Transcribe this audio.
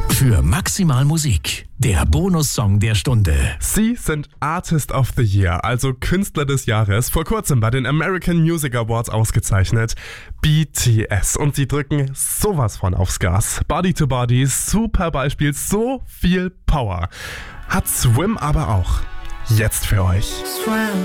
Für Maximal Musik, der Bonussong der Stunde. Sie sind Artist of the Year, also Künstler des Jahres, vor kurzem bei den American Music Awards ausgezeichnet. BTS. Und sie drücken sowas von aufs Gas. Body to Body, super Beispiel, so viel Power. Hat Swim aber auch. Jetzt für euch. Swim